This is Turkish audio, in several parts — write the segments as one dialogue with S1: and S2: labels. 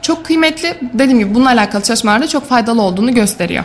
S1: çok kıymetli. Dediğim gibi bununla alakalı çalışmalarda çok faydalı olduğunu gösteriyor.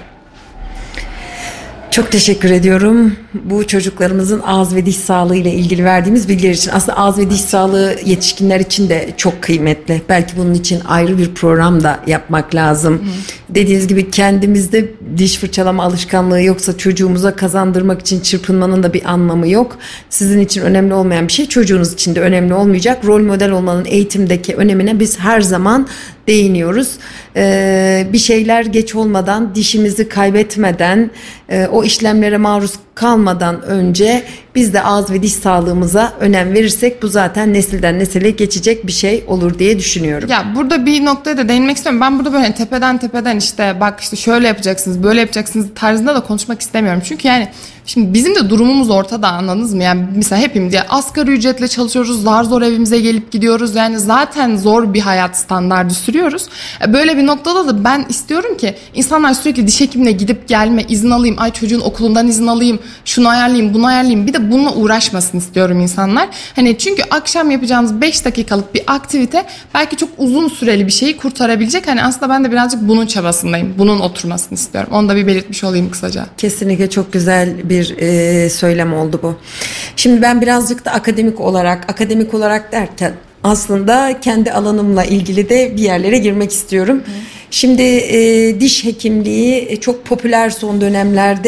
S2: Çok teşekkür ediyorum bu çocuklarımızın ağız ve diş sağlığı ile ilgili verdiğimiz bilgiler için. Aslında ağız ve diş sağlığı yetişkinler için de çok kıymetli. Belki bunun için ayrı bir program da yapmak lazım. Dediğiniz gibi kendimizde diş fırçalama alışkanlığı yoksa çocuğumuza kazandırmak için çırpınmanın da bir anlamı yok. Sizin için önemli olmayan bir şey çocuğunuz için de önemli olmayacak. Rol model olmanın eğitimdeki önemine biz her zaman değiniyoruz. Bir şeyler geç olmadan, dişimizi kaybetmeden, o işlemlere maruz kalmadan önce biz de ağız ve diş sağlığımıza önem verirsek bu zaten nesilden nesile geçecek bir şey olur diye düşünüyorum.
S1: Ya burada bir noktaya da değinmek istiyorum. Ben burada böyle tepeden işte bak işte şöyle yapacaksınız, böyle yapacaksınız tarzında da konuşmak istemiyorum. Çünkü yani şimdi bizim de durumumuz ortada, anladınız mı? Yani mesela hepimiz ya asgari ücretle çalışıyoruz, zar zor evimize gelip gidiyoruz. Yani zaten zor bir hayat standardı sürüyoruz. Böyle bir noktada da ben istiyorum ki insanlar sürekli diş hekimine gidip gelme, izin alayım, ay çocuğun okulundan izin alayım, şunu ayarlayayım, bunu ayarlayayım. Bir de bununla uğraşmasın istiyorum insanlar. Hani çünkü akşam yapacağımız 5 dakikalık bir aktivite belki çok uzun süreli bir şeyi kurtarabilecek. Hani aslında ben de birazcık bunun çabasındayım. Bunun oturmasını istiyorum. Onu da bir belirtmiş olayım kısaca.
S2: Kesinlikle çok güzel bir söylem oldu bu. Şimdi ben birazcık da akademik olarak derken aslında kendi alanımla ilgili de bir yerlere girmek istiyorum. Şimdi diş hekimliği çok popüler son dönemlerde.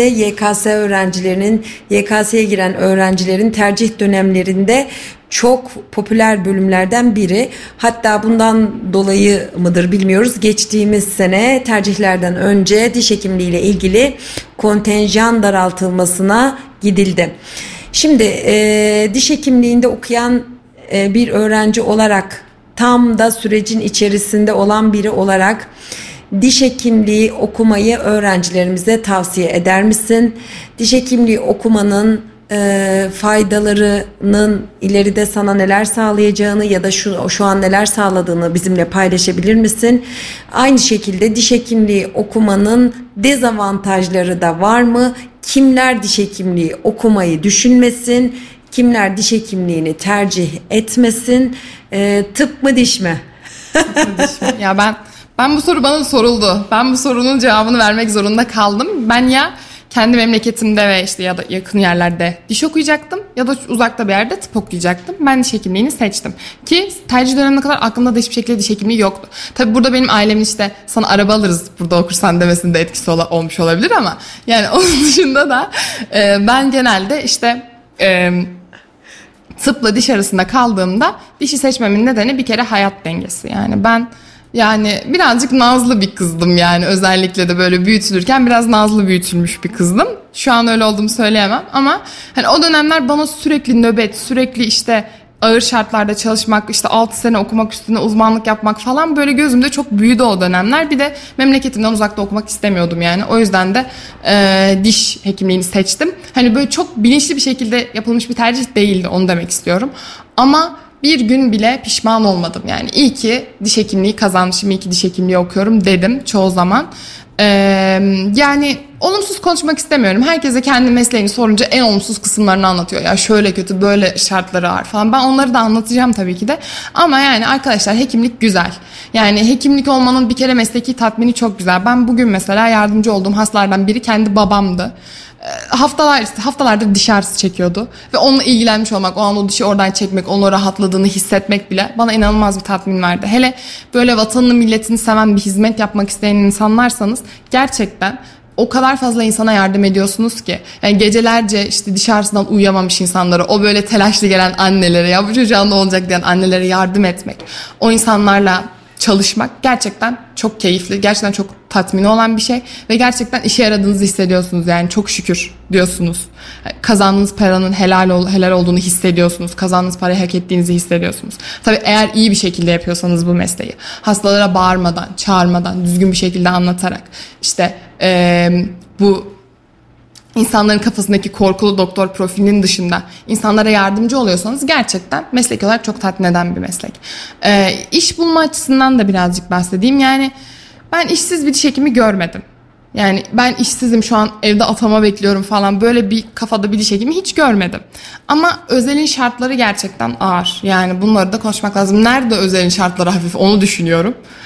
S2: YKS'ye giren öğrencilerin tercih dönemlerinde çok popüler bölümlerden biri. Hatta bundan dolayı mıdır bilmiyoruz. Geçtiğimiz sene tercihlerden önce diş hekimliği ile ilgili kontenjan daraltılmasına gidildi. Şimdi diş hekimliğinde okuyan bir öğrenci olarak, tam da sürecin içerisinde olan biri olarak diş hekimliği okumayı öğrencilerimize tavsiye eder misin? Diş hekimliği okumanın faydalarının ileride sana neler sağlayacağını ya da şu an neler sağladığını bizimle paylaşabilir misin? Aynı şekilde diş hekimliği okumanın dezavantajları da var mı? Kimler diş hekimliği okumayı düşünmesin? Kimler diş hekimliğini tercih etmesin? Tıp mı diş mi?
S1: Ya ben bu soru bana soruldu. Ben bu sorunun cevabını vermek zorunda kaldım. Ben ya kendi memleketimde ve işte ya da yakın yerlerde diş okuyacaktım ya da uzakta bir yerde tıp okuyacaktım. Ben diş hekimliğini seçtim. Ki tercih dönemine kadar aklımda da hiçbir şekilde diş hekimliği yoktu. Tabii burada benim ailemin işte sana araba alırız burada okursan demesinde etkisi olmuş olabilir ama yani onun dışında da ben genelde işte tıpla diş arasında kaldığımda dişi seçmemin nedeni bir kere hayat dengesi. Yani ben birazcık nazlı bir kızdım yani, özellikle de böyle büyütülürken biraz nazlı büyütülmüş bir kızdım. Şu an öyle olduğumu söyleyemem ama hani o dönemler bana sürekli nöbet, sürekli işte ağır şartlarda çalışmak, işte 6 sene okumak, üstüne uzmanlık yapmak falan böyle gözümde çok büyüdü o dönemler. Bir de memleketimden uzakta okumak istemiyordum yani. O yüzden de diş hekimliğini seçtim. Hani böyle çok bilinçli bir şekilde yapılmış bir tercih değildi, onu demek istiyorum. Ama bir gün bile pişman olmadım yani. İyi ki diş hekimliği kazanmışım, iyi ki diş hekimliği okuyorum dedim çoğu zaman. Yani olumsuz konuşmak istemiyorum. Herkese kendi mesleğini sorunca en olumsuz kısımlarını anlatıyor. Ya şöyle kötü, böyle şartları var falan. Ben onları da anlatacağım tabii ki de. Ama yani arkadaşlar hekimlik güzel. Yani hekimlik olmanın bir kere mesleki tatmini çok güzel. Ben bugün mesela yardımcı olduğum hastalardan biri kendi babamdı. Haftalardır diş ağrısı çekiyordu ve onunla ilgilenmiş olmak, o an o dişi oradan çekmek, onun rahatladığını hissetmek bile bana inanılmaz bir tatmin verdi. Hele böyle vatanını, milletini seven, bir hizmet yapmak isteyen insanlarsanız gerçekten o kadar fazla insana yardım ediyorsunuz ki. Yani gecelerce işte diş ağrısından uyuyamamış insanlara, o böyle telaşlı gelen annelere, ya bu çocuğa ne olacak diyen annelere yardım etmek, o insanlarla çalışmak gerçekten çok keyifli, gerçekten çok tatmini olan bir şey ve gerçekten işe yaradığınızı hissediyorsunuz yani, çok şükür diyorsunuz. Kazandığınız paranın helal olduğunu hissediyorsunuz. Kazandığınız parayı hak ettiğinizi hissediyorsunuz. Tabii eğer iyi bir şekilde yapıyorsanız bu mesleği, hastalara bağırmadan, çağırmadan, düzgün bir şekilde anlatarak, işte bu İnsanların kafasındaki korkulu doktor profilinin dışında insanlara yardımcı oluyorsanız gerçekten meslek olarak çok tatmin eden bir meslek. İş bulma açısından da birazcık bahsedeyim. Yani ben işsiz bir diş hekimi görmedim. Yani ben işsizim şu an, evde atama bekliyorum falan, böyle bir kafada bir diş hekimi hiç görmedim. Ama özelin şartları gerçekten ağır. Yani bunları da konuşmak lazım. Nerede özelin şartları hafif, onu düşünüyorum.